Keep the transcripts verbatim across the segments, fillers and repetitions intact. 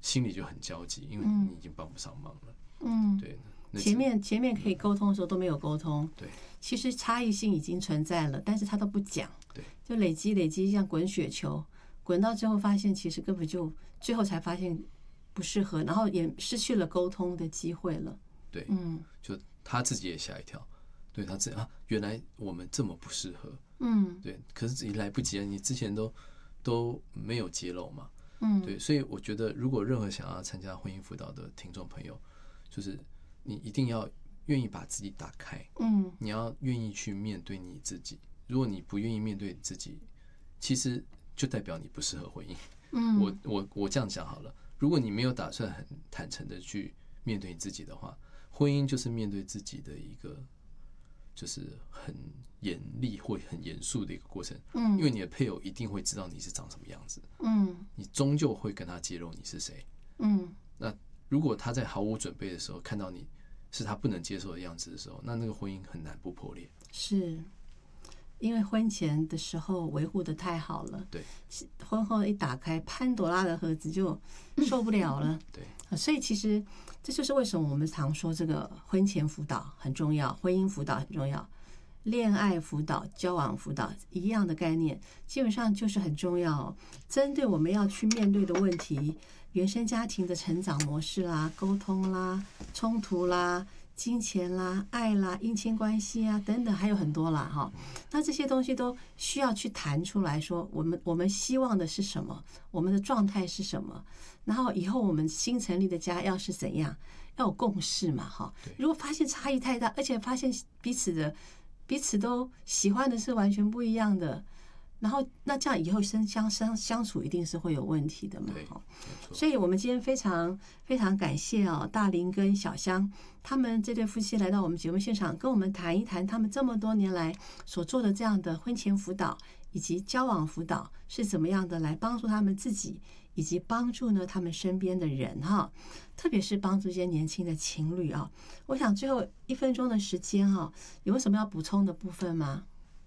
心里就很焦急，因为你已经帮不上忙了。 嗯， 对。 前面前面可以沟通的时候都没有沟通， 对， 其实差异性已经存在了，但是他都不讲， 对， 就累积累积，像滚雪球，滚到最后发现其实根本就最后才发现不适合，然后也失去了沟通的机会了。 对， 嗯， 就他自己也吓一跳，对他自己啊，原来我们这么不适合， 嗯， 对，可是自己来不及了，你之前都都没有揭露嘛， 嗯， 对，所以我觉得如果任何想要参加婚姻辅导的听众朋友，就是你一定要愿意把自己打开， 嗯， 你要愿意去面对你自己。如果你不愿意面对自己，其实就代表你不适合婚姻。 嗯， 我我我这样讲好了，如果你没有打算很坦诚的去面对你自己的话，婚姻就是面对自己的一个，就是很严厉或很严肃的一个过程。 嗯， 因为你的配偶一定会知道你是长什么样子， 嗯， 你终究会跟他揭露你是谁。 嗯， 那如果他在毫无准备的时候看到你是他不能接受的样子的时候，那那个婚姻很难不破裂。 是因为婚前的时候维护的太好了， 对， 婚后一打开潘朵拉的盒子就受不了了。 对， 所以其实这就是为什么我们常说这个婚前辅导很重要，婚姻辅导很重要，恋爱辅导、交往辅导一样的概念，基本上就是很重要。针对我们要去面对的问题，原生家庭的成长模式啦、沟通啦、冲突啦、金钱啦、爱啦、姻亲关系啊等等，还有很多啦哈。那这些东西都需要去谈出来说，我们我们希望的是什么，我们的状态是什么，然后以后我们新成立的家要是怎样，要有共识嘛哈。如果发现差异太大，而且发现彼此的彼此都喜欢的是完全不一样的，然后那这样以后相相相相处一定是会有问题的嘛。所以我们今天非常非常感谢哦，大林跟小香他们这对夫妻来到我们节目现场，跟我们谈一谈他们这么多年来所做的这样的婚前辅导以及交往辅导是怎么样的来帮助他们自己，以及帮助呢他们身边的人哈，特别是帮助这些年轻的情侣啊。我想最后一分钟的时间哈，有没有什么要补充的部分吗？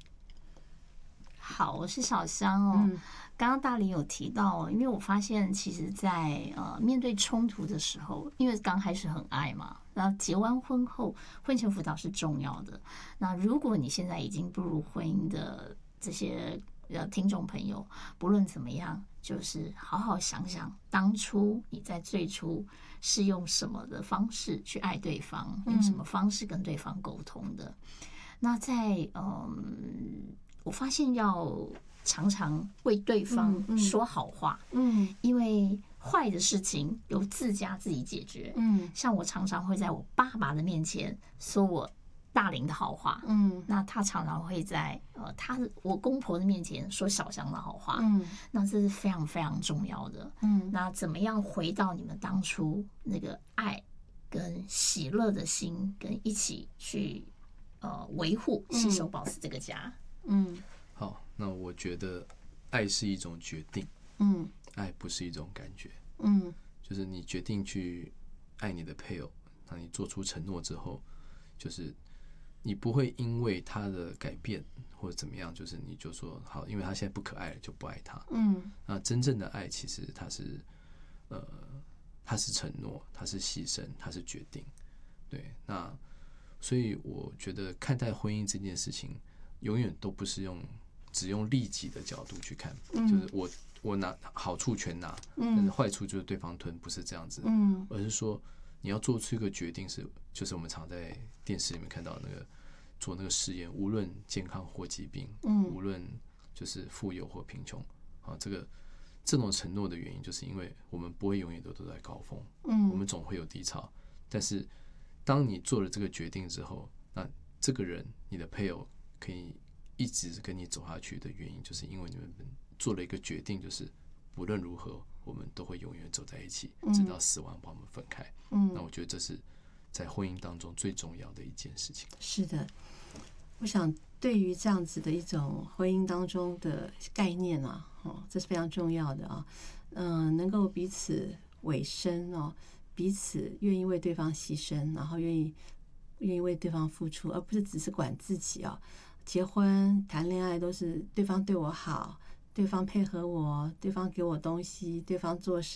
好，我是小香哦。嗯，刚刚大林有提到，因为我发现其实在呃面对冲突的时候，因为刚开始很爱嘛，那结完婚后，婚前辅导是重要的。那如果你现在已经步入婚姻的这些呃听众朋友，不论怎么样，就是好好想想，当初你在最初是用什么的方式去爱对方，用什么方式跟对方沟通的。那在嗯。我发现要常常为对方说好话，嗯，因为坏的事情由自家自己解决，嗯，像我常常会在我爸爸的面前说我大林的好话，嗯，那他常常会在呃他我公婆的面前说小香的好话，嗯，那这是非常非常重要的，嗯，那怎么样回到你们当初那个爱跟喜乐的心，跟一起去呃维护、携手保持这个家。 嗯， 好，那我觉得爱是一种决定， 嗯， 爱不是一种感觉， 嗯， 就是你决定去爱你的配偶，那你做出承诺之后，就是你不会因为他的改变或者怎么样，就是你就说好，因为他现在不可爱了就不爱他， 嗯， 那真正的爱其实它是呃，它是承诺，它是牺牲，它是决定，对，那所以我觉得看待婚姻这件事情。永远都不是用只用利己的角度去看，嗯、就是我我拿好处全拿，嗯、但是坏处就是对方吞，不是这样子，嗯、而是说你要做出一个决定是，就是我们常在电视里面看到那个做那个实验，无论健康或疾病，嗯、无论就是富有或贫穷，啊，这个这种承诺的原因，就是因为我们不会永远都都在高峰，嗯、我们总会有低潮，但是当你做了这个决定之后，那这个人，你的配偶。可以一直跟你走下去的原因，就是因为你们做了一个决定，就是不论如何，我们都会永远走在一起，直到死亡把我们分开。嗯，那我觉得这是在婚姻当中最重要的一件事情。 是的，我想对于这样子的一种婚姻当中的概念啊，哦，这是非常重要的啊。嗯、呃，能够彼此委身哦，彼此愿意为对方牺牲，然后愿意。愿意为对方付出，而不是只是管自己啊。结婚谈恋爱都是对方对我好，对方配合我，对方给我东西，对方做事。